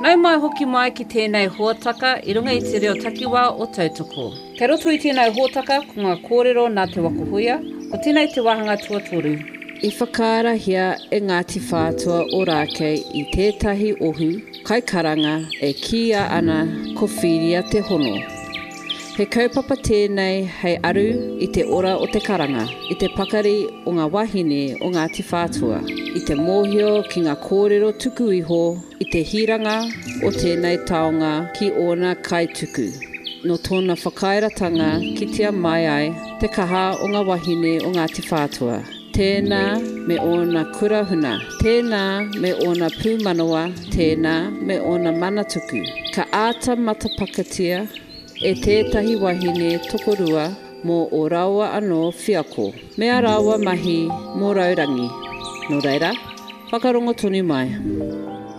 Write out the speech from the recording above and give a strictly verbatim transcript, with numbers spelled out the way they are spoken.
Nau mai hoki mai ki tēnei huataka i runga i te reo takiwā o tautoko. Kei roto i tēnei huataka ko ngā kōrero nā te wakuhuia, o tēnei te wahanga tuatoru. I whakaarahia e Ngāti Whātua o Rākei i tētahi ohu, kai karanga e kia ana ko whiria te hono. He kaupapa tēnei hei aru i te ora o te karanga, i te pakari o ngā wahine o Ngāti Whātua, i te mōhio ki ngā kōrero tuku iho, i te hiranga o tēnei taonga ki ona kaituku. No tōna whakairatanga ki tia mai ai te kaha o ngā wahine o Ngāti Whātua. Tēnā me ona kurahuna, tēnā me ona pūmanawa, tēnā me ona manatuku. Ka āta matapakatia e tētahi wahine tokorua mō o rawa anō whiako. Mea rawa mahi mō raurangi. Nō reira, whakarongo tonu mai.